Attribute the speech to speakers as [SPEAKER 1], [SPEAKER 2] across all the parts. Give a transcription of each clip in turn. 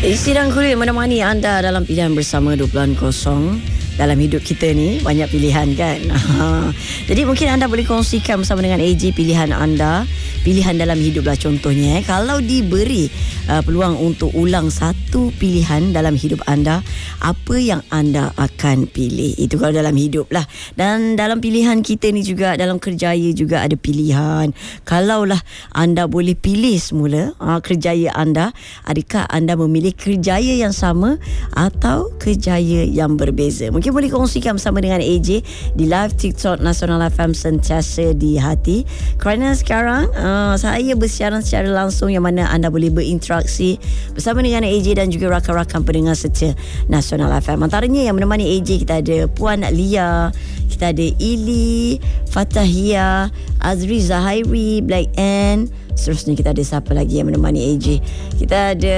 [SPEAKER 1] Sidang kulit menemani anda dalam pilihan bersama 2.0. Dalam hidup kita ni banyak pilihan kan. Jadi mungkin anda boleh kongsikan bersama dengan AJ pilihan anda, pilihan dalam hidup lah. Contohnya kalau diberi peluang untuk ulang satu pilihan dalam hidup anda, apa yang anda akan pilih? Itu kalau dalam hidup lah. Dan dalam pilihan kita ni juga, dalam kerjaya juga ada pilihan. Kalaulah anda boleh pilih semula kerjaya anda, adakah anda memilih kerjaya yang sama atau kerjaya yang berbeza? Mungkin boleh kongsikan bersama dengan AJ di live TikTok Nasional FM sentiasa di hati. Kerana sekarang saya bersiaran secara langsung yang mana anda boleh berinteraksi bersama dengan AJ dan juga rakan-rakan pendengar setia Nasional FM. Antaranya yang menemani AJ, kita ada Puan Lia, kita ada Ili, Fatahia, Azri Zahairi, Black Ann. Seterusnya kita ada siapa lagi yang menemani AJ? Kita ada,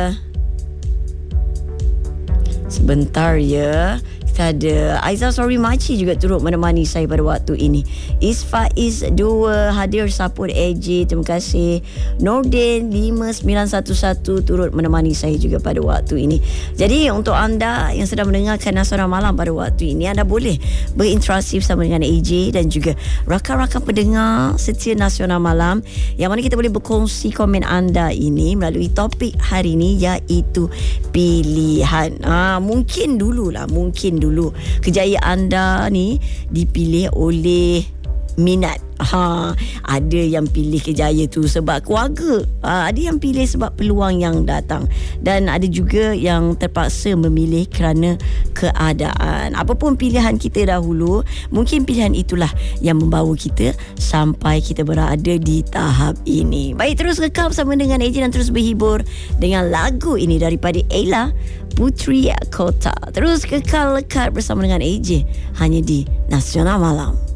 [SPEAKER 1] sebentar ya, kita ada Aizah Sori Maci juga turut menemani saya pada waktu ini. Isfaiz 2 hadir support AJ, terima kasih. Nordin 5911 turut menemani saya juga pada waktu ini. Jadi untuk anda yang sedang mendengarkan Nasional Malam pada waktu ini, anda boleh berinteraksi bersama dengan AJ dan juga rakan-rakan pendengar setia Nasional Malam, yang mana kita boleh berkongsi komen anda ini melalui topik hari ini, iaitu pilihan. Mungkin dulu kerjaya anda ni dipilih oleh minat. Ada yang pilih kerjaya tu sebab keluarga, ada yang pilih sebab peluang yang datang, dan ada juga yang terpaksa memilih kerana keadaan. Apapun pilihan kita dahulu, mungkin pilihan itulah yang membawa kita sampai kita berada di tahap ini. Baik, terus kekal bersama dengan AJ dan terus berhibur dengan lagu ini daripada Ella, Putri Kota. Terus kekal lekat bersama dengan AJ hanya di Nasional Malam.